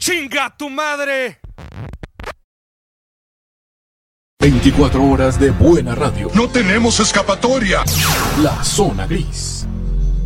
¡Chinga tu madre! 24 horas de buena radio. No tenemos escapatoria. La Zona Gris.